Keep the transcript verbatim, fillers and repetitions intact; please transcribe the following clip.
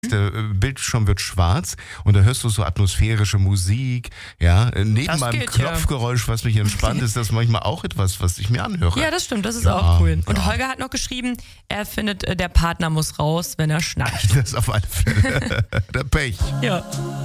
Der Bildschirm wird schwarz und da hörst du so atmosphärische Musik, ja, neben Das meinem geht, Klopfgeräusch, was mich entspannt, ist das manchmal auch etwas, was ich mir anhöre. Ja, das stimmt, das ist Ja, auch cool. Und ja. Holger hat noch geschrieben, er findet, äh, der Partner muss raus, wenn er schnarcht. Das auf alle Fälle. Der Pech. Ja.